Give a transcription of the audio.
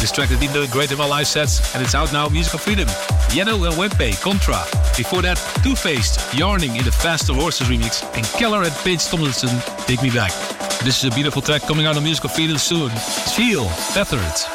This track has been doing great in my live sets, and it's out now, Musical Freedom. Yano and Wempe, Contra. Before that, Two-Faced, Yarning in the Faster Horses remix, and Keller and Paige Tomlinson, Take Me Back. This is a beautiful track coming out on Musical Freedom soon. Feel, Tethered.